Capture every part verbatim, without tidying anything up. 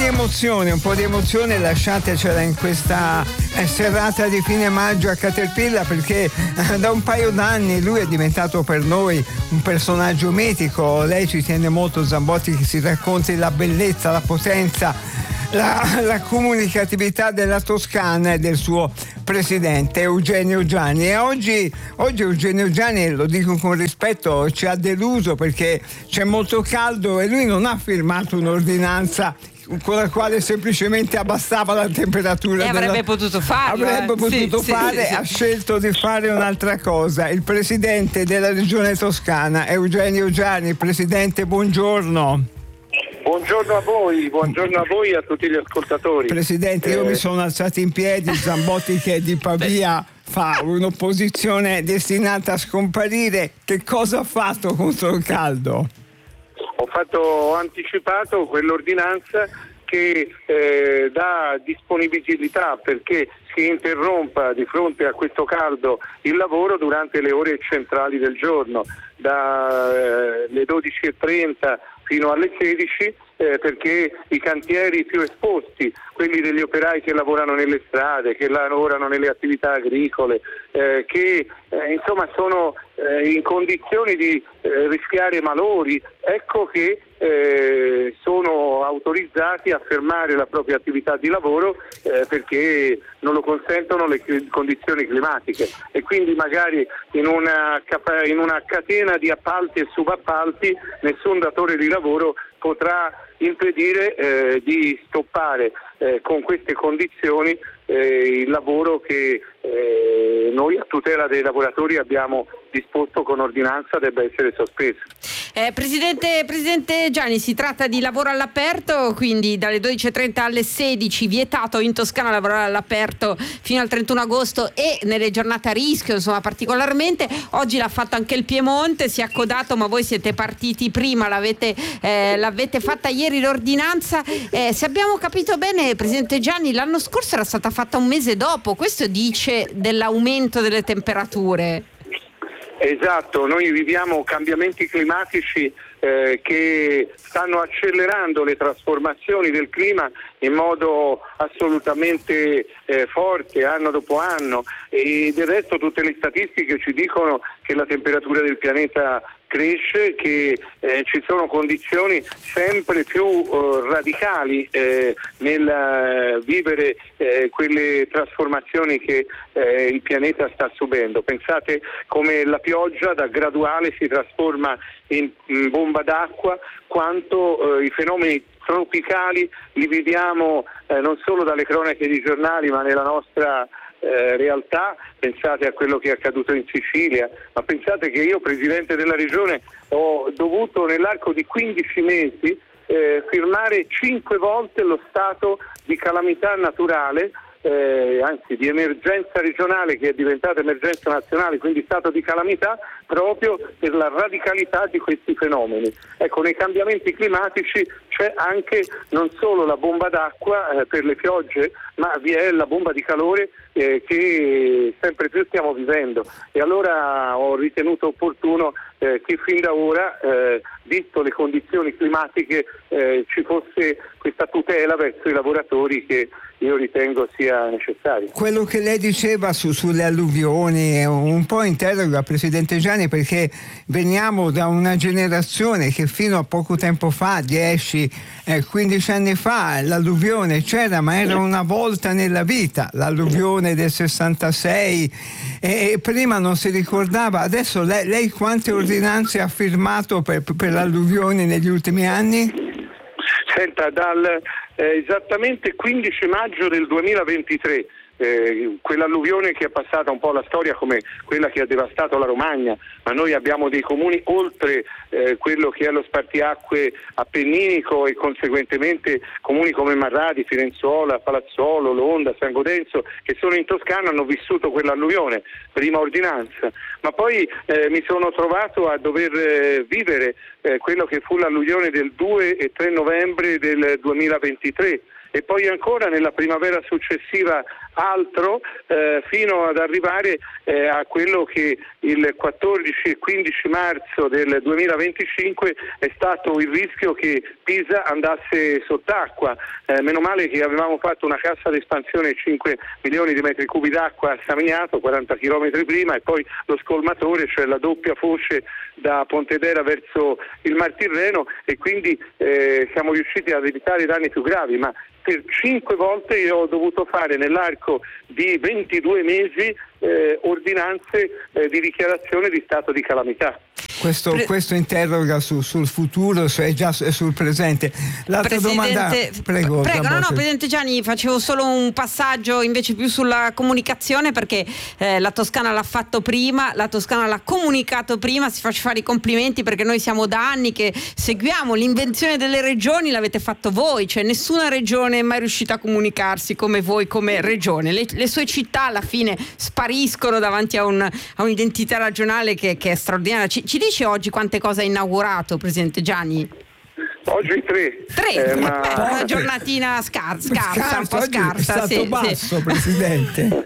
di emozione, un po' di emozione lasciatecela in questa eh, serata di fine maggio a Caterpillar, perché eh, da un paio d'anni lui è diventato per noi un personaggio mitico. Lei ci tiene molto, Zambotti, che si racconti la bellezza, la potenza, la, la comunicatività della Toscana e del suo presidente Eugenio Giani. E oggi, oggi Eugenio Giani, lo dico con rispetto, ci ha deluso perché c'è molto caldo e lui non ha firmato un'ordinanza con la quale semplicemente abbassava la temperatura. E avrebbe della... potuto farlo. Avrebbe eh. potuto sì, fare, sì, sì. ha scelto di fare un'altra cosa. Il presidente della regione Toscana, Eugenio Giani. Presidente, buongiorno. Buongiorno a voi, buongiorno a voi e a tutti gli ascoltatori. Presidente, io eh... mi sono alzato in piedi, Zambotti che è di Pavia fa un'opposizione destinata a scomparire. Che cosa ha fatto contro il caldo? Ho fatto, ho anticipato quell'ordinanza che eh, dà disponibilità perché si interrompa di fronte a questo caldo il lavoro durante le ore centrali del giorno, dalle eh, dodici e trenta fino alle sedici, eh, perché i cantieri più esposti, quelli degli operai che lavorano nelle strade, che lavorano nelle attività agricole, eh, che eh, insomma sono eh, in condizioni di eh, rischiare malori, ecco che eh, sono autorizzati a fermare la propria attività di lavoro eh, perché non lo consentono le condizioni climatiche, e quindi magari in una, in una catena di appalti e subappalti nessun datore di lavoro potrà impedire eh, di stoppare eh, con queste condizioni eh, il lavoro che eh, noi a tutela dei lavoratori abbiamo disposto con ordinanza debba essere sospeso. Eh, Presidente, Presidente Giani, si tratta di lavoro all'aperto, quindi dalle dodici e trenta alle sedici, vietato in Toscana lavorare all'aperto fino al trentuno agosto e nelle giornate a rischio, insomma particolarmente. Oggi l'ha fatto anche il Piemonte, si è accodato, ma voi siete partiti prima, l'avete, eh, l'avete fatta ieri l'ordinanza. Eh, se abbiamo capito bene, Presidente Giani, l'anno scorso era stata fatta un mese dopo, questo dice dell'aumento delle temperature. Esatto, noi viviamo cambiamenti climatici eh, che stanno accelerando le trasformazioni del clima in modo assolutamente eh, forte anno dopo anno, e del resto tutte le statistiche ci dicono che la temperatura del pianeta cresce, che eh, ci sono condizioni sempre più uh, radicali eh, nel uh, vivere eh, quelle trasformazioni che eh, il pianeta sta subendo. Pensate come la pioggia da graduale si trasforma in, in bomba d'acqua, quanto eh, i fenomeni tropicali li viviamo eh, non solo dalle cronache di giornali ma nella nostra Eh, realtà. Pensate a quello che è accaduto in Sicilia, ma pensate che io, presidente della regione, ho dovuto nell'arco di quindici mesi eh, firmare cinque volte lo stato di calamità naturale, eh, anzi di emergenza regionale che è diventata emergenza nazionale, quindi stato di calamità, proprio per la radicalità di questi fenomeni. Ecco, nei cambiamenti climatici c'è anche non solo la bomba d'acqua eh, per le piogge, ma vi è la bomba di calore eh, che sempre più stiamo vivendo, e allora ho ritenuto opportuno eh, che fin da ora, eh, visto le condizioni climatiche, eh, ci fosse questa tutela verso i lavoratori che io ritengo sia necessario. Quello che lei diceva su, sulle alluvioni un po' interroga, Presidente Giani, perché veniamo da una generazione che fino a poco tempo fa, dieci, quindici anni fa, l'alluvione c'era, ma era una volta nella vita, l'alluvione del sessantasei, e prima non si ricordava. Adesso lei, lei quante ordinanze ha firmato per, per l'alluvione negli ultimi anni? Senta, dal eh, esattamente quindici maggio del duemilaventitré, eh, quell'alluvione che è passata un po' alla storia come quella che ha devastato la Romagna, ma noi abbiamo dei comuni oltre eh, quello che è lo spartiacque appenninico e conseguentemente comuni come Marradi, Firenzuola, Palazzolo, Londa, San Godenzo, che sono in Toscana, hanno vissuto quell'alluvione, prima ordinanza, ma poi eh, mi sono trovato a dover eh, vivere eh, quello che fu l'alluvione del due e tre novembre del duemilaventitré. E poi ancora nella primavera successiva altro, eh, fino ad arrivare eh, a quello che il quattordici e quindici marzo del duemilaventicinque è stato il rischio che Pisa andasse sott'acqua. Eh, meno male che avevamo fatto una cassa d'espansione di cinque milioni di metri cubi d'acqua a Savignato, quaranta chilometri prima, e poi lo scolmatore, cioè la doppia foce da Pontedera verso il Mar Tirreno, e quindi eh, siamo riusciti ad evitare i danni più gravi, ma per cinque volte io ho dovuto fare nell'arco di ventidue mesi eh, ordinanze eh, di dichiarazione di stato di calamità. Questo, Pre- questo interroga su, sul futuro, cioè già sul presente. L'altra Presidente, domanda, prego. Prego, no, no, Presidente Gianni, facevo solo un passaggio invece più sulla comunicazione, perché eh, la Toscana l'ha fatto prima, la Toscana l'ha comunicato prima, si faccia fare i complimenti perché noi siamo da anni che seguiamo l'invenzione delle regioni, l'avete fatto voi, cioè nessuna regione è mai riuscita a comunicarsi come voi come regione. Le, le sue città alla fine spariscono davanti a, un, a un'identità regionale che, che è straordinaria. Ci, ci dice oggi quante cose ha inaugurato, Presidente Gianni? Oggi tre. Tre, eh, ma... Beh, una giornatina scar- scarsa, scarsa, un po' scarsa. È stato sì, basso, sì. Presidente.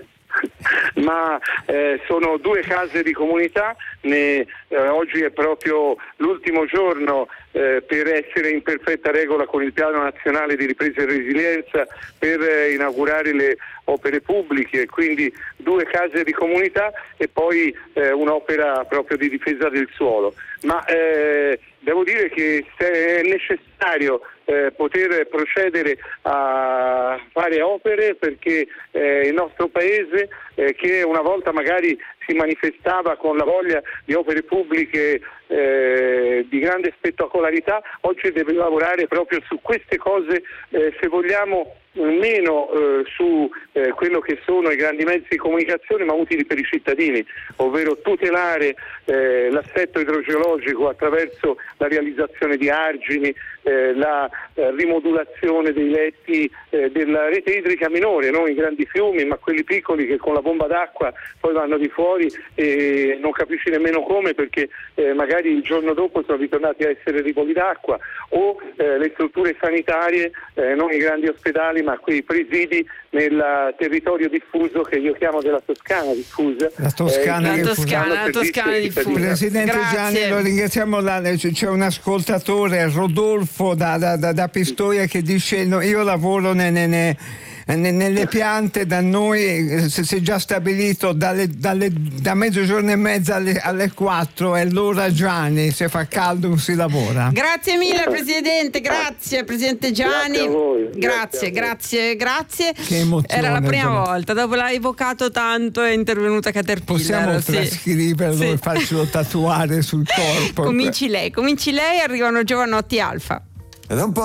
Ma eh, sono due case di comunità, ne, eh, oggi è proprio l'ultimo giorno eh, per essere in perfetta regola con il Piano Nazionale di Ripresa e Resilienza per eh, inaugurare le opere pubbliche, quindi due case di comunità e poi eh, un'opera proprio di difesa del suolo. Ma eh, devo dire che se è necessario eh, poter procedere a fare opere, perché eh, il nostro paese eh, che una volta magari si manifestava con la voglia di opere pubbliche eh, di grande spettacolarità, oggi deve lavorare proprio su queste cose, eh, se vogliamo meno eh, su eh, quello che sono i grandi mezzi di comunicazione, ma utili per i cittadini, ovvero tutelare eh, l'assetto idrogeologico attraverso la realizzazione di argini, eh, la eh, rimodulazione dei letti eh, della rete idrica minore, non i grandi fiumi ma quelli piccoli che con la bomba d'acqua poi vanno di fuori e non capisci nemmeno come, perché eh, magari il giorno dopo sono ritornati a essere rivoli d'acqua, o eh, le strutture sanitarie, eh, non i grandi ospedali ma quei presidi nel territorio diffuso che io chiamo della Toscana diffusa. La Toscana, eh, la Toscana, la Toscana diffusa. Presidente Grazie. Gianni, lo ringraziamo. Là, c'è un ascoltatore, Rodolfo da, da, da, da Pistoia, che dice: no, io lavoro ne, ne, ne, nelle piante, da noi si è già stabilito dalle, dalle, da mezzogiorno e mezza alle, alle quattro è l'ora Gianni, se fa caldo non si lavora. Grazie mille Presidente, grazie Presidente Gianni. Grazie a voi. Grazie, grazie, grazie. Che emozione, Era la prima Gianni. volta, dopo l'ha evocato tanto è intervenuta Caterpillar. Possiamo sì. trascriverlo Sì. e farcelo tatuare sul corpo. Cominci lei, cominci lei, arrivano Giovanotti Alfa. Ed è un po'